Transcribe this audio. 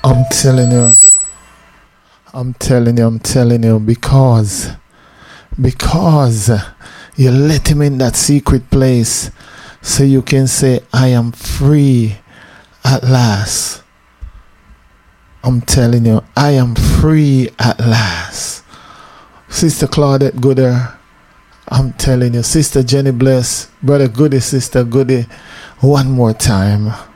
I'm telling you, I'm telling you, because you let him in that secret place so you can say, I am free at last. I'm telling you, I am free at last. Sister Claudette Gooder, I'm telling you, Sister Jenny Bless, Brother Goody, Sister Goody, one more time.